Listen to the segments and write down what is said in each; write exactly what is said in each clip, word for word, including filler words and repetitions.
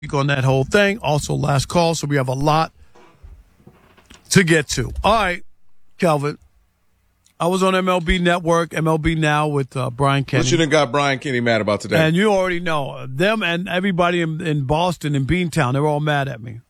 on that whole thing. Also, last call, so we have a lot to get to. All right, Kelvin. I was on M L B Network, M L B Now with uh, Brian Kenny. What you done got Brian Kenny mad about today? And you already know. Them and everybody in, in Boston and Beantown, they're all mad at me.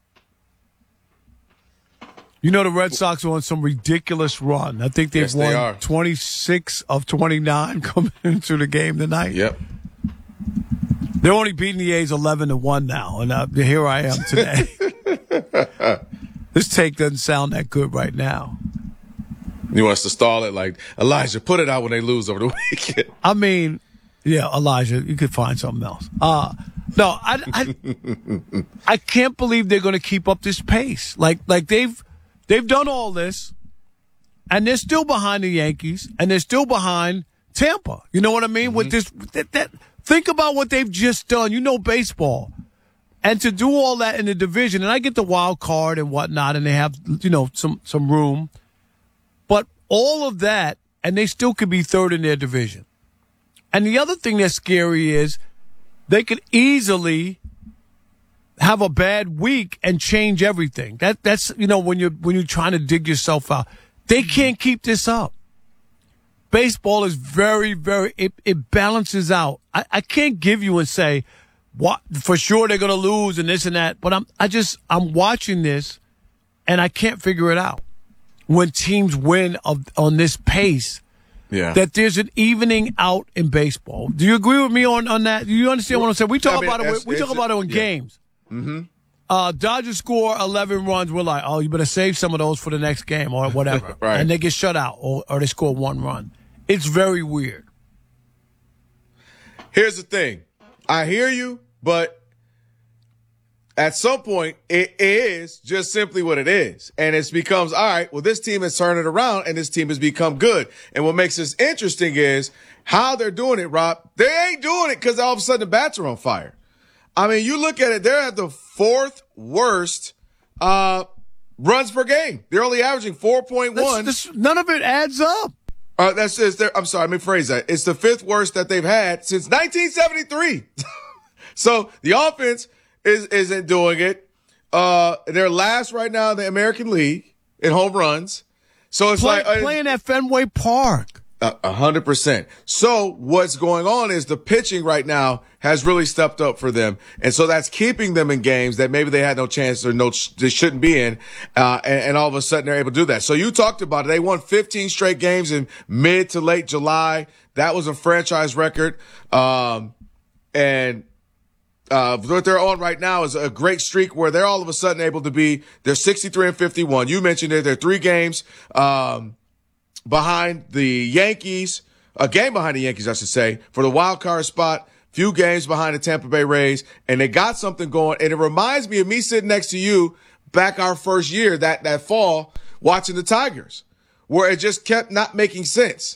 You know the Red Sox are on some ridiculous run. I think they've Yes, they won are. twenty-six of twenty-nine coming into the game tonight. Yep. They're only beating the A's eleven to one now, and uh, here I am today. This take doesn't sound that good right now. You want us to stall it like, Elijah, put it out when they lose over the weekend. I mean, yeah, Elijah, you could find something else. Uh, no, I, I, I can't believe they're going to keep up this pace. Like, like they've they've done all this, and they're still behind the Yankees, and they're still behind Tampa. You know what I mean? Mm-hmm. With this, that, that, think about what they've just done. You know baseball. And to do all that in the division, and I get the wild card and whatnot, and they have, you know, some, some room. But all of that, and they still could be third in their division. And the other thing that's scary is they could easily have a bad week and change everything. That that's you know when you're when you're trying to dig yourself out. They can't keep this up. Baseball is very, very it, it balances out. I, I can't give you and say what for sure they're gonna lose and this and that, but I'm I just I'm watching this and I can't figure it out. When teams win of, on this pace, yeah, that there's an evening out in baseball. Do you agree with me on, on that? Do you understand what I'm saying? We talk I mean, about it. We talk about it in yeah. games. Mm-hmm. Uh, Dodgers score eleven runs. We're like, oh, you better save some of those for the next game or whatever. Right. And they get shut out or, or they score one run. It's very weird. Here's the thing. I hear you, but at some point, it is just simply what it is. And it becomes, all right, well, this team has turned it around and this team has become good. And what makes this interesting is how they're doing it, Rob. They ain't doing it because all of a sudden the bats are on fire. I mean, you look at it, they're at the fourth worst uh, runs per game. They're only averaging four point one. This, this, none of it adds up. Uh, that's just, I'm sorry, let me phrase that. It's the fifth worst that they've had since nineteen seventy-three. So the offense is, isn't doing it. Uh, they're last right now in the American League in home runs. So it's Play, like uh, playing at Fenway Park. A hundred percent. So what's going on is the pitching right now has really stepped up for them. And so that's keeping them in games that maybe they had no chance or no, they shouldn't be in. Uh, and, and all of a sudden they're able to do that. So you talked about it. They won fifteen straight games in mid to late July. That was a franchise record. Um, and, Uh, what they're on right now is a great streak where they're all of a sudden able to be, they're sixty-three and fifty-one. You mentioned it. They're three games, um, behind the Yankees, a game behind the Yankees, I should say, for the wild card spot, few games behind the Tampa Bay Rays, and they got something going. And it reminds me of me sitting next to you back our first year, that, that fall, watching the Tigers, where it just kept not making sense.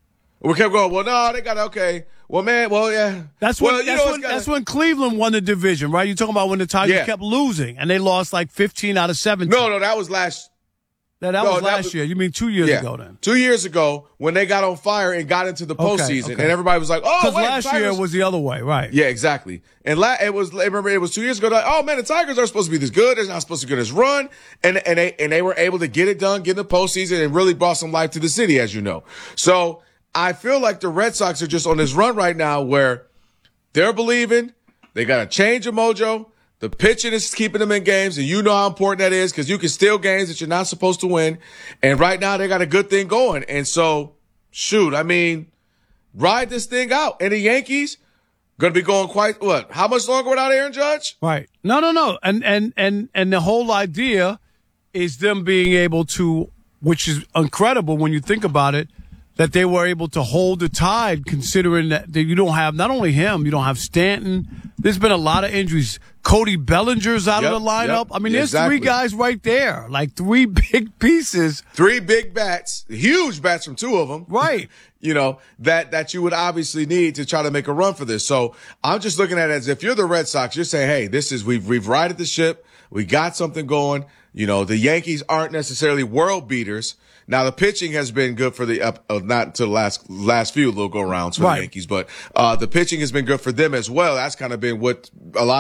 We kept going, well, no, they got, okay. Well, man, well, yeah. That's when, well, you that's, know, when gotta, that's when Cleveland won the division, right? You're talking about when the Tigers yeah. kept losing, and they lost like fifteen out of seventeen. No, no, that was last That, that no, was that last was, year. You mean two years yeah, ago then? Two years ago when they got on fire and got into the postseason, okay, okay. and everybody was like, "Oh, because wait, last Tigers. year was the other way, right?" Yeah, exactly. And la- it was. Remember, it was two years ago. Like, oh man, the Tigers are supposed to be this good. They're not supposed to get this run, and and they and they were able to get it done, get in the postseason, and really brought some life to the city, as you know. So I feel like the Red Sox are just on this run right now where they're believing. They got a change of mojo. The pitching is keeping them in games, and you know how important that is because you can steal games that you're not supposed to win. And right now, they got a good thing going. And so, shoot, I mean, ride this thing out. And the Yankees going to be going quite, what, how much longer without Aaron Judge? Right. No, no, no. And, and, and, and the whole idea is them being able to, which is incredible when you think about it, that they were able to hold the tide considering that you don't have, not only him, you don't have Stanton. There's been a lot of injuries. Cody Bellinger's out yep, of the lineup. Yep, I mean, there's exactly. three guys right there, like three big pieces. Three big bats, huge bats from two of them. Right. You know, that, that you would obviously need to try to make a run for this. So I'm just looking at it as if you're the Red Sox, you're saying, hey, this is, we've, we've righted the ship. We got something going. You know, the Yankees aren't necessarily world beaters. Now the pitching has been good for the up, uh, not to the last last few little go rounds for right. the Yankees, but uh the pitching has been good for them as well. That's kind of been what a lot of us, even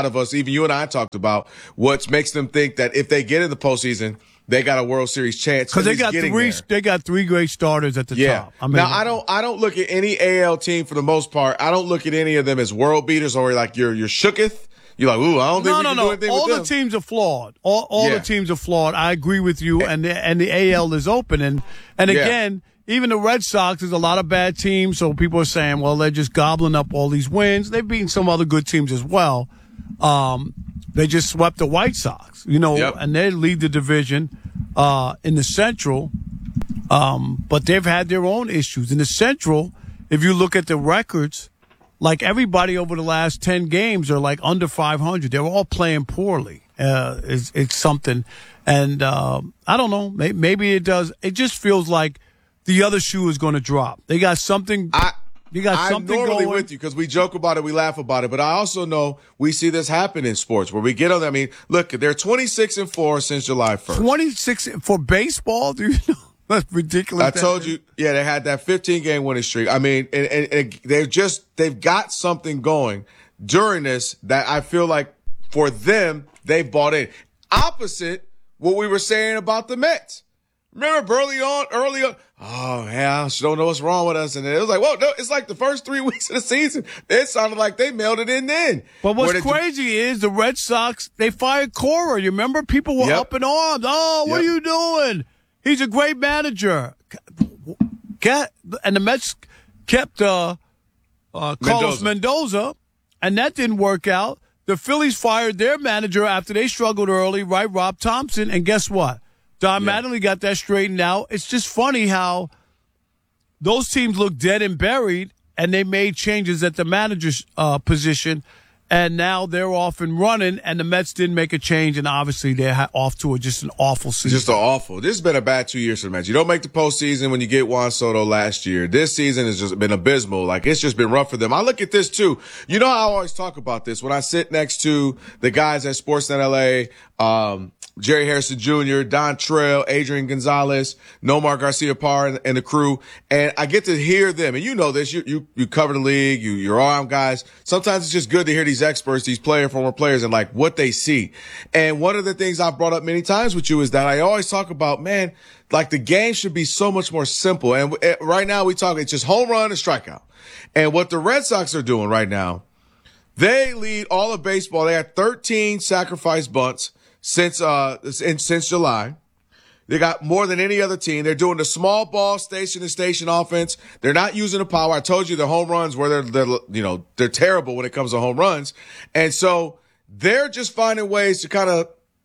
even you and I talked about, what makes them think that if they get in the postseason, they got a World Series chance because they got three. There. They got three great starters at the yeah. top. I mean, now I don't. I don't look at any A L team for the most part. I don't look at any of them as world beaters or like you're you're shooketh. You're like, ooh, I don't think no, we no, can no. do anything all with the them. teams are flawed. All all yeah. the teams are flawed. I agree with you, and the, and the A L is open. And and yeah. again, even the Red Sox, there's a lot of bad teams. So people are saying, well, they're just gobbling up all these wins. They've beaten some other good teams as well. Um, they just swept the White Sox, you know, yep. and they lead the division uh, in the Central. Um, but they've had their own issues in the Central. If you look at the records, like everybody over the last ten games are like under five hundred. They're all playing poorly. Uh, it's, it's something. And uh, I don't know. Maybe, maybe it does. It just feels like the other shoe is going to drop. They got something. I, you got I'm something normally going. with you because we joke about it, we laugh about it, but I also know we see this happen in sports where we get on. I mean, look, they're twenty-six and four since July first. twenty-six for baseball? Do you know? That's ridiculous. I told you, yeah, they had that fifteen game winning streak. I mean, and, and, and they've just they've got something going during this that I feel like for them they bought in. Opposite what we were saying about the Mets. Remember early on, early on, oh, yeah, I just don't know what's wrong with us. And it was like, well, no, it's like the first three weeks of the season. It sounded like they mailed it in then. But what's Where crazy is the Red Sox, they fired Cora. You remember? People were Yep. up in arms. Oh, what Yep. are you doing? He's a great manager. Get, and the Mets kept uh, uh, Carlos Mendoza. Mendoza, and that didn't work out. The Phillies fired their manager after they struggled early, right, Rob Thompson, and guess what? Don Yeah. Mattingly got that straightened out. It's just funny how those teams look dead and buried, and they made changes at the manager's uh, position, and now they're off and running, and the Mets didn't make a change, and obviously they're ha- off to a, just an awful season. Just awful. This has been a bad two years for the Mets. You don't make the postseason when you get Juan Soto last year. This season has just been abysmal. Like, it's just been rough for them. I look at this, too. You know how I always talk about this when I sit next to the guys at Sportsnet L A, um, Jerry Harrison Junior, Don Trell, Adrian Gonzalez, Nomar Garcia-Parr, and, and the crew. And I get to hear them. And you know this. You you, you cover the league. You, you're armed guys. Sometimes it's just good to hear these experts, these player, former players, and like what they see. And one of the things I've brought up many times with you is that I always talk about, man, like the game should be so much more simple. And uh, right now we talk, it's just home run and strikeout. And what the Red Sox are doing right now, they lead all of baseball. They had thirteen sacrifice bunts since uh since July. They got more than any other team. They're doing the small ball station to station offense. They're not using the power. I told you the home runs where they're, they're you know they're terrible when it comes to home runs, and so they're just finding ways to kind of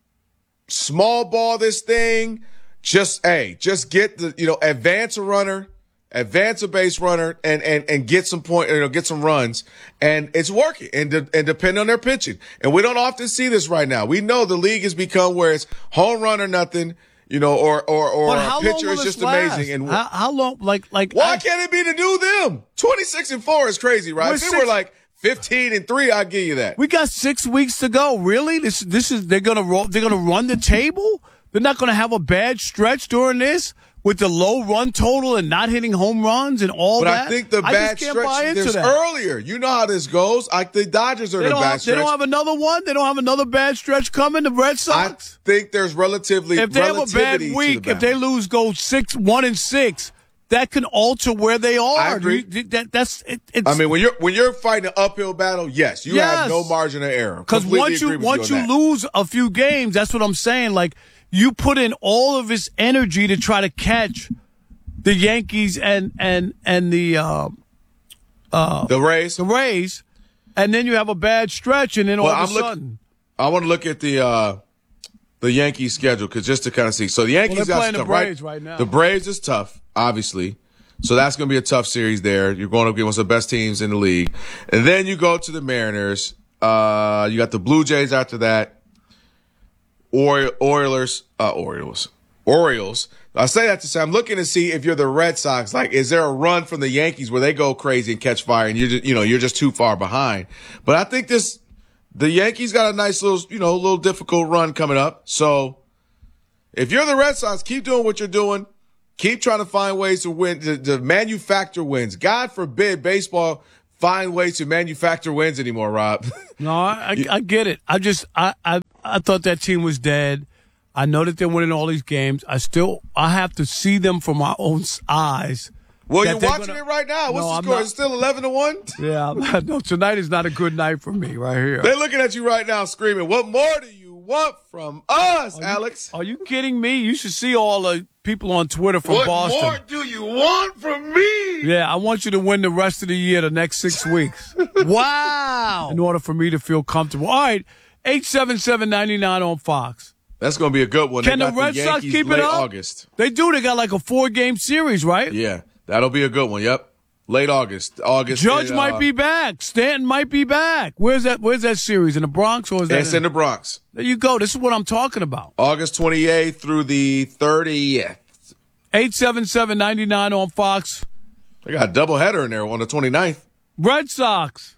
small ball this thing. Just hey, just get the you know advance a runner, advance a base runner, and and and get some point, you know, get some runs, and it's working. And de- and depend on their pitching. And we don't often see this right now. We know the league has become where it's home run or nothing, you know, or or or But a how pitcher long will is just this last? amazing. And how, how long? Like like why I, can't it be to do them? Twenty-six and four is crazy, right? We're If it six- were like fifteen and three, I'd give you that. we got six weeks to go. Really? This this is they're gonna roll, they're gonna run the table. They're not gonna have a bad stretch during this with the low run total and not hitting home runs and all But that. I think the I bad just can't buy stretch into there's that. earlier. You know how this goes. Like the Dodgers are They the don't, bad have, they stretch. don't have another one. They don't have another bad stretch coming. The Red I Sox. think there's relatively If they have a bad relativity to week, the if they bad. lose, go six, one and six, that can alter where they are. I agree. You- that, that's it, it's, I mean, when you're when you're fighting an uphill battle, yes, you Yes. have no margin of error. because Completely once you agree with once you, you, on that. lose a few games, that's what I'm saying. Like you put in all of this energy to try to catch the Yankees and and and the uh, the Rays. the Rays, and then you have a bad stretch, and then all Well, of I'm a look- sudden, I want to look at the uh, the Yankees schedule because just to kind of see. So the Yankees Well, they're got playing the stuff, right? Braves right now. The Braves is tough, obviously. So that's going to be a tough series there. You're going to get one of the best teams in the league, and then you go to the Mariners. Uh, you got the Blue Jays after that. Ori- Oilers, uh, Orioles, Orioles. I say that to say I'm looking to see if you're the Red Sox. Like, is there a run from the Yankees where they go crazy and catch fire, and you're just, you know, you're just too far behind? But I think this, the Yankees got a nice little, you know, little difficult run coming up. So if you're the Red Sox, keep doing what you're doing. Keep trying to find ways to win, to, to manufacture wins. God forbid baseball find ways to manufacture wins anymore, Rob. No, I, I, I get it. I just I, I I thought that team was dead. I know that they're winning all these games. I still I have to see them from my own eyes. Well, you're watching gonna, it right now. What's no, the score? It's still eleven to one? Yeah. Not, no, tonight is not a good night for me right here. They're looking at you right now screaming, what more do you want from us, are Alex? You, are you kidding me? You should see all the people on Twitter from what Boston. What more do you want from me? Yeah, I want you to win the rest of the year, the next six weeks. Wow. In order for me to feel comfortable. All right, eight seven seven, nine nine on Fox. That's going to be a good one. Can they the Red the Sox keep it up? August. They do. They got like a four-game series, right? Yeah. That'll be a good one. Yep. Late August. August. Judge and, uh, might be back. Stanton might be back. Where's that Where's that series? In the Bronx or is that It's in, in the Bronx. There you go. This is what I'm talking about. August twenty-eighth through the thirtieth. eight seven seven, nine nine on Fox. They got a doubleheader in there on the twenty-ninth. Red Sox.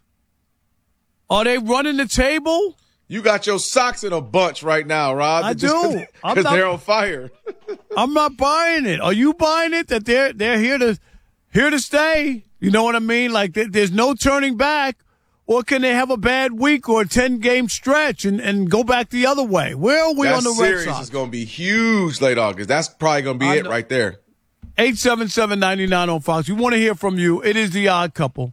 Are they running the table? You got your socks in a bunch right now, Rob. I do. Because they're on fire. I'm not buying it. Are you buying it that they're they're here to here to stay? You know what I mean? Like there's no turning back. Or can they have a bad week or a ten-game stretch and, and go back the other way? Where are we that on the Red Sox? That series Sox? is going to be huge late August. That's probably going to be I it know. right there. eight seven seven, nine nine on Fox. We want to hear from you. It is The Odd Couple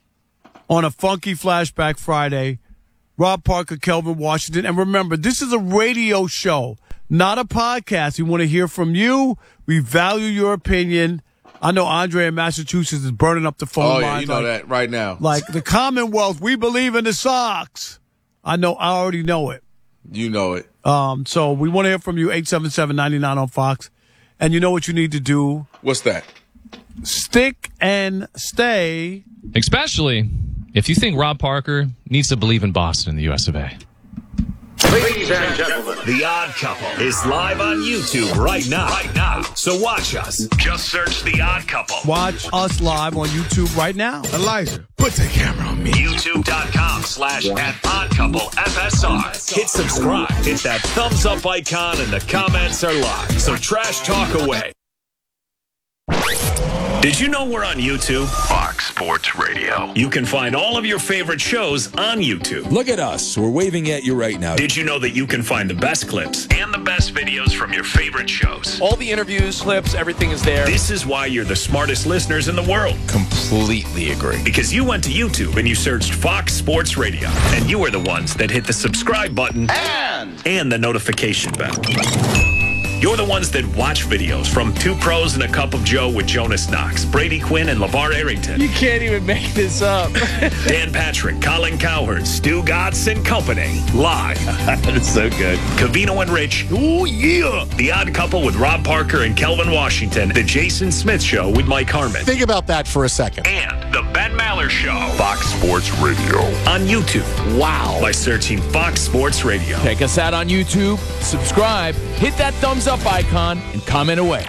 on a funky Flashback Friday. Rob Parker, Kelvin Washington. And remember, this is a radio show, not a podcast. We want to hear from you. We value your opinion. I know Andre in Massachusetts is burning up the phone oh, lines. Oh, yeah, you know like, that right now. Like the Commonwealth, we believe in the Sox. I know, I already know it. You know it. Um, so we want to hear from you, eight seven seven, nine nine on Fox. And you know what you need to do? What's that? Stick and stay. Especially if you think Rob Parker needs to believe in Boston in the U S of A. Ladies and gentlemen, The Odd Couple is live on YouTube right now. Right now. So watch us. Just search The Odd Couple. Watch us live on YouTube right now. Elijah, put the camera on me. YouTube.com slash at Odd Couple F S R. Hit subscribe. Hit that thumbs up icon and the comments are live. So trash talk away. Did you know we're on YouTube? Fox Sports Radio. You can find all of your favorite shows on YouTube. Look at us. We're waving at you right now. Did you know that you can find the best clips and the best videos from your favorite shows? All the interviews, clips, everything is there. This is why you're the smartest listeners in the world. Completely agree. Because you went to YouTube and you searched Fox Sports Radio. And you are the ones that hit the subscribe button and, and the notification bell. You're the ones that watch videos from Two Pros and a Cup of Joe with Jonas Knox, Brady Quinn, and LeVar Arrington. You can't even make this up. Dan Patrick, Colin Cowherd, Stu Gatz and company. Live. That is so good. Covino and Rich. Oh, yeah. The Odd Couple with Rob Parker and Kelvin Washington. The Jason Smith Show with Mike Harmon. Think about that for a second. And The Ben Maller Show. Fox Sports Radio. On YouTube. Wow. By searching Fox Sports Radio. Check us out on YouTube. Subscribe. Hit that thumbs up icon and comment away.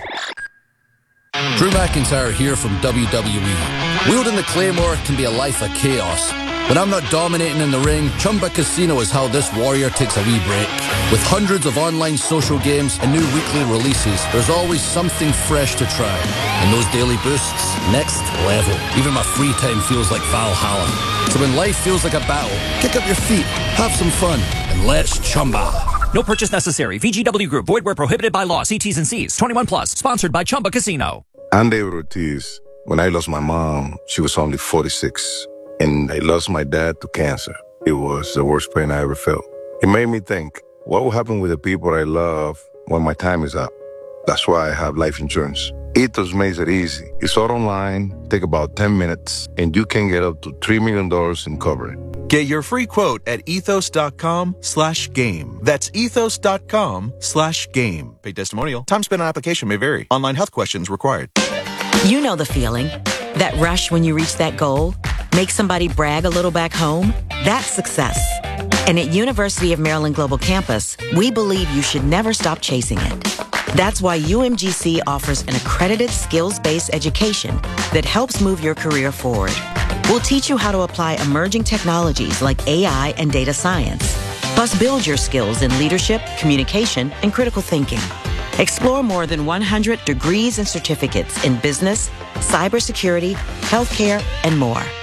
Drew McIntyre here from W W E. Wielding the Claymore can be a life of chaos. When I'm not dominating in the ring, Chumba Casino is how this warrior takes a wee break. With hundreds of online social games and new weekly releases, there's always something fresh to try. And those daily boosts, next level. Even my free time feels like Valhalla. So when life feels like a battle, kick up your feet, have some fun, and let's Chumba. No purchase necessary. V G W Group. Void where prohibited by law. See T's and C's. twenty-one plus. Sponsored by Chumba Casino. I'm David Ortiz. When I lost my mom, she was only forty-six. And I lost my dad to cancer. It was the worst pain I ever felt. It made me think, what will happen with the people I love when my time is up? That's why I have life insurance. Ethos makes it easy. It's all online, take about ten minutes, and you can get up to three million dollars in coverage. Get your free quote at ethos.com slash game. That's ethos.com slash game. Paid testimonial. Time spent on application may vary. Online health questions required. You know the feeling. That rush when you reach that goal. Make somebody brag a little back home. That's success. And at University of Maryland Global Campus, we believe you should never stop chasing it. That's why U M G C offers an accredited skills-based education that helps move your career forward. We'll teach you how to apply emerging technologies like A I and data science. Plus, build your skills in leadership, communication, and critical thinking. Explore more than one hundred degrees and certificates in business, cybersecurity, healthcare, and more.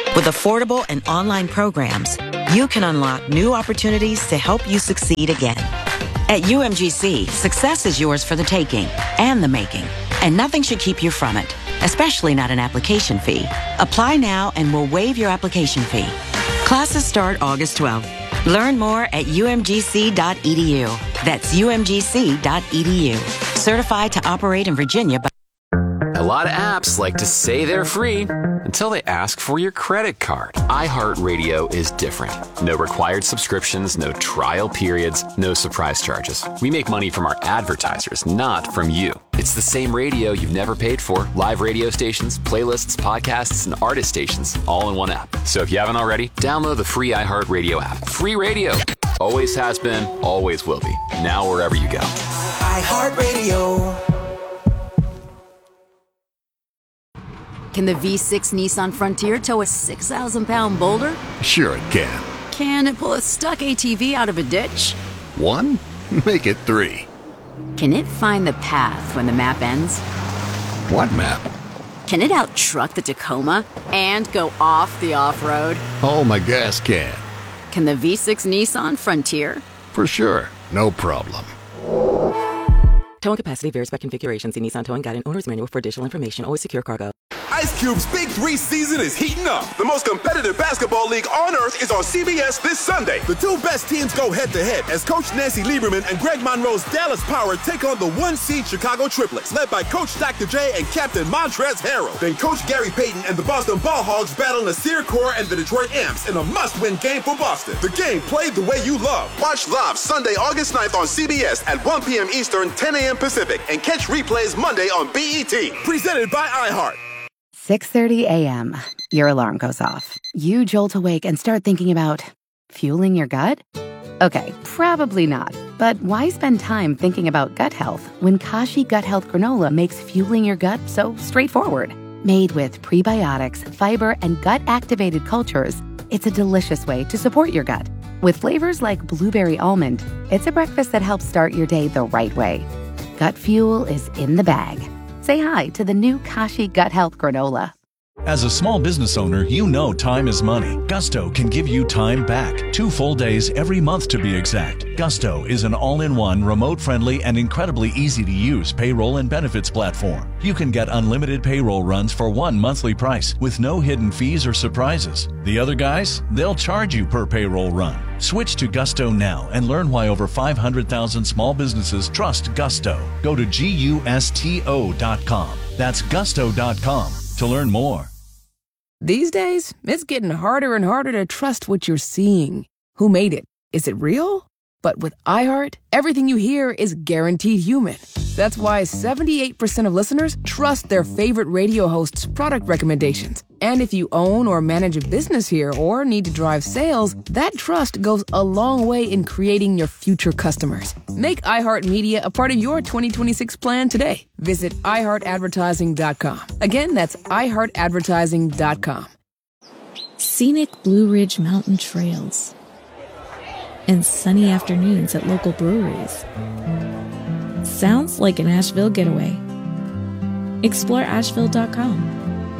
With affordable and online programs, you can unlock new opportunities to help you succeed again. At U M G C, success is yours for the taking and the making, and nothing should keep you from it, especially not an application fee. Apply now and we'll waive your application fee. Classes start August twelfth. Learn more at U M G C dot E D U. That's U M G C dot E D U. Certified to operate in Virginia by... A lot of apps like to say they're free until they ask for your credit card. iHeartRadio is different. No required subscriptions, no trial periods, no surprise charges. We make money from our advertisers, not from you. It's the same radio you've never paid for. Live radio stations, playlists, podcasts, and artist stations, all in one app. So if you haven't already, download the free iHeartRadio app. Free radio. Always has been, always will be. Now wherever you go. iHeartRadio. Can the V six Nissan Frontier tow a six thousand pound boulder? Sure it can. Can it pull a stuck A T V out of a ditch? One? Make it three. Can it find the path when the map ends? What map? Can it out-truck the Tacoma and go off the off-road? Oh, my gas can. Can the V six Nissan Frontier? For sure. No problem. Towing capacity varies by configuration. See Nissan Towing Guide and Owner's Manual for additional information. Always secure cargo. Ice Cube's Big Three season is heating up. The most competitive basketball league on earth is on C B S this Sunday. The two best teams go head-to-head as Coach Nancy Lieberman and Greg Monroe's Dallas Power take on the one-seed Chicago Triplets, led by Coach Doctor J and Captain Montrezl Harrell. Then Coach Gary Payton and the Boston Ball Hogs battle Nasir Kaur and the Detroit Amps in a must-win game for Boston. The game played the way you love. Watch live Sunday, August ninth on C B S at one p.m. Eastern, ten a.m. Pacific, and catch replays Monday on B E T. Presented by iHeart. six thirty a.m. Your alarm goes off. You jolt awake and start thinking about fueling your gut? Okay, probably not. But why spend time thinking about gut health when Kashi Gut Health Granola makes fueling your gut so straightforward? Made with prebiotics, fiber, and gut-activated cultures, it's a delicious way to support your gut. With flavors like blueberry almond, it's a breakfast that helps start your day the right way. Gut fuel is in the bag. Say hi to the new Kashi Gut Health Granola. As a small business owner, you know time is money. Gusto can give you time back. Two full days every month to be exact. Gusto is an all-in-one, remote-friendly, and incredibly easy-to-use payroll and benefits platform. You can get unlimited payroll runs for one monthly price with no hidden fees or surprises. The other guys, they'll charge you per payroll run. Switch to Gusto now and learn why over five hundred thousand small businesses trust Gusto. Go to gusto dot com. That's gusto dot com to learn more. These days, it's getting harder and harder to trust what you're seeing. Who made it? Is it real? But with iHeart, everything you hear is guaranteed human. That's why seventy-eight percent of listeners trust their favorite radio hosts' product recommendations. And if you own or manage a business here or need to drive sales, that trust goes a long way in creating your future customers. Make iHeartMedia a part of your twenty twenty-six plan today. Visit i heart advertising dot com. Again, that's i heart advertising dot com. Scenic Blue Ridge Mountain Trails and sunny afternoons at local breweries. Sounds like an Asheville getaway. Explore asheville dot com.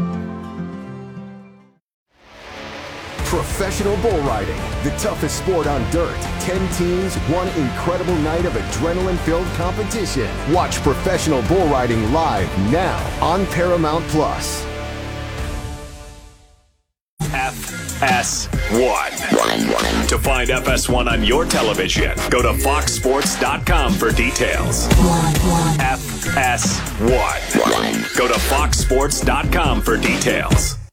Professional bull riding, the toughest sport on dirt. Ten teams, one incredible night of adrenaline-filled competition. Watch professional bull riding live now on Paramount Plus. F S one. To find F S one on your television, go to fox sports dot com for details. F S one. Go to fox sports dot com for details.